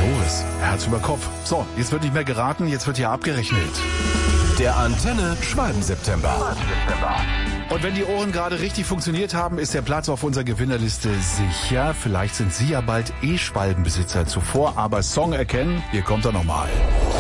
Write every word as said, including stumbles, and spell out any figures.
Doris, Herz über Kopf. So, jetzt wird nicht mehr geraten, jetzt wird hier abgerechnet. Der Antenne Schwalben-September. Und wenn die Ohren gerade richtig funktioniert haben, ist der Platz auf unserer Gewinnerliste sicher. Vielleicht sind Sie ja bald eh Schwalbenbesitzer. Zuvor aber Song erkennen. Hier kommt er nochmal.